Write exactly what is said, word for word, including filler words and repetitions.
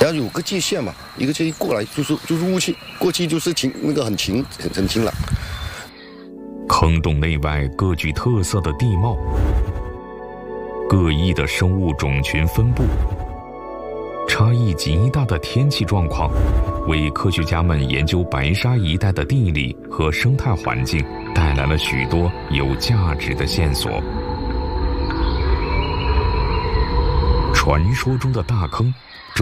要有个界限嘛，一个界限过来就是就是雾气，过去就是晴那个很晴很很晴朗。 坑洞内外各具特色的地貌，各异的生物种群分布，差异极大的天气状况，为科学家们研究白沙一带的地理和生态环境带来了许多有价值的线索。传说中的大坑